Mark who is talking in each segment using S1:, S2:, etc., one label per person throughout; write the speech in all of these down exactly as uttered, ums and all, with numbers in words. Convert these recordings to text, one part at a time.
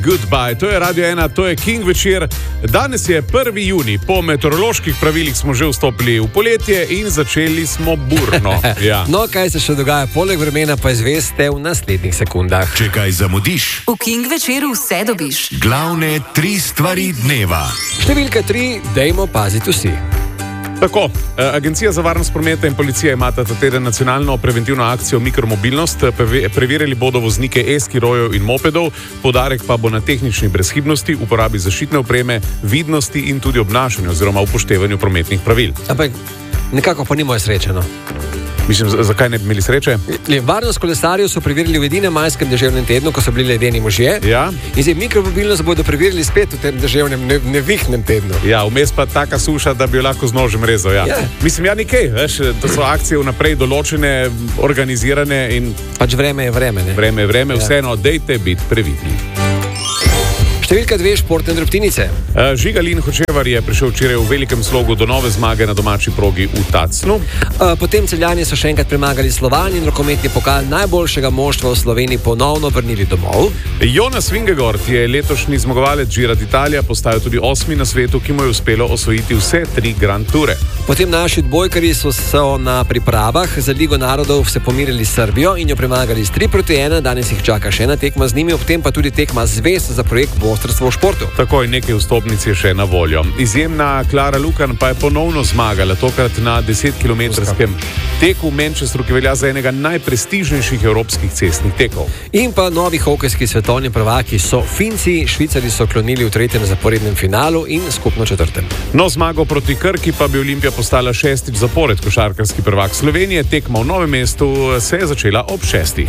S1: Goodbye, to je Radio ena, to je King večer. Danes je prvi junij, po meteoroloških pravilih smo že vstopili v poletje in začeli smo burno. Ja.
S2: No, kaj se še dogaja poleg vremena, pa izveste v naslednjih sekundah.
S3: Če kaj zamudiš,
S4: v King večeru vse dobiš.
S3: Glavne tri stvari dneva.
S2: Številka tri, dajmo paziti vsi.
S1: Tako, Agencija za varnost prometa in policija imata ta teden nacionalno preventivno akcijo Mikromobilnost. Preverili bodo voznike e-skirojev in mopedov, poudarek pa bo na tehnični brezhibnosti, uporabi zaščitne opreme, vidnosti in tudi obnašanju oziroma upoštevanju prometnih pravil.
S2: Ampak nekako pa ni moje srečeno.
S1: Mislim, zakaj ne bi imeli sreče?
S2: Varnost kolesarjev so preverili v edinem majskem deževnem tednu, ko so bili ledeni možje.
S1: Ja.
S2: In zdaj mikromobilnost bodo preverili spet v tem deževnem, ne, nevihnem tednu.
S1: Ja, vmes pa taka suša, da bi jo lahko z nožem rezal. Ja.
S2: Ja.
S1: Mislim, ja, nekaj, veš, to so akcije vnaprej določene, organizirane in
S2: Pač vreme je vreme, ne?
S1: vreme je vreme,
S2: Ja.
S1: vseeno, dejte biti previdni.
S2: Številka dve, športne drobtinice.
S1: Uh, Žigalin Hočevar je prišel včeraj v velikem slogu do nove zmage na domači progi v Tacnu.
S2: Uh, potem Celjani so še enkrat premagali Slovan in rokometni pokal najboljšega moštva v Sloveniji ponovno vrnili domov.
S1: Jonas Vingegaard je letošnji zmagovalec Gira d'Italia, postal tudi osmi na svetu, ki mu je uspelo osvojiti vse tri Grand Ture.
S2: Potem naši odbojkarji so, so na pripravah za Ligo narodov se pomirili s Srbijo in jo premagali s tri proti ena. Danes jih čaka še ena tekma z njimi, ob tem pa tudi tekma zvez za projekt Bostrstvo v športu.
S1: Takoj nekaj vstopnic je še na voljo. Izjemna Klara Lukan pa je ponovno zmagala, tokrat na desetkilometrskem teku v Manchesteru, ki velja za enega najprestižnejših evropskih cestnih tekov.
S2: In pa novi hokejski svetovni prvaki so Finci, Švicari so klonili v tretjem zaporednem finalu in skupno četrtem.
S1: No, zmago proti Krki pa bi Olimpija postala šestič zapored košarkarski prvak Slovenije. Tekma v Novem mestu se je začela ob šestih.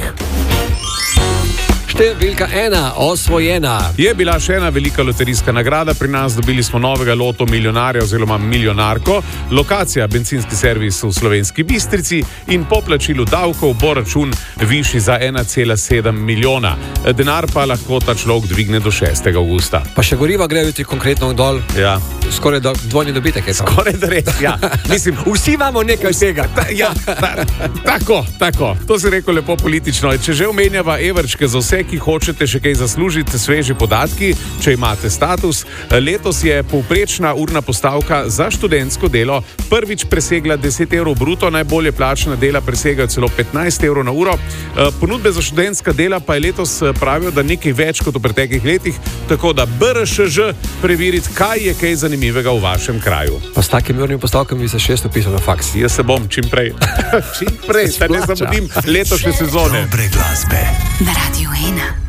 S2: Številka ena, osvojena.
S1: Je bila še ena velika loterijska nagrada, pri nas dobili smo novega loto milijonarja oziroma milijonarko, lokacija bencinski servis v Slovenski Bistrici in po plačilu davkov bo račun višji za ena cela sedem milijona. Denar pa lahko ta človek dvigne do šestega avgusta.
S2: Pa še goriva gre jutri konkretno dol.
S1: Ja.
S2: Skoraj do, dvojni dobitek je to.
S1: Skoraj da res, ja. Mislim,
S2: Vsi imamo nekaj vsega.
S1: Ta, ja, ta, tako, tako. To si rekel lepo politično. Če že omenjava evrčke za vse, ki hočete še kaj zaslužiti, sveži podatki, če imate status. Letos je povprečna urna postavka za študentsko delo prvič presegla deset evrov bruto, najbolje plačna dela presegajo celo petnajst evrov na uro. Ponudbe za študentska dela pa je letos pravijo, da nekaj več kot v preteklih letih, tako da B R Š Ž preveriti, kaj je kaj zanimivega v vašem kraju.
S2: Pa s takimi urnimi postavkami bi se šest upisal na faks.
S1: Jaz se bom čim prej, čim prej, da ne zamudim letošnje sezone.
S3: Dobre glasbe
S4: Na Radio ena.